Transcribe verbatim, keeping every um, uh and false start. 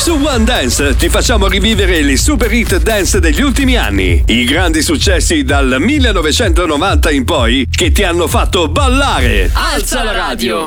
Su One Dance ti facciamo rivivere le super hit dance degli ultimi anni, i grandi successi dal millenovecentonovanta in poi che ti hanno fatto ballare. Alza la radio.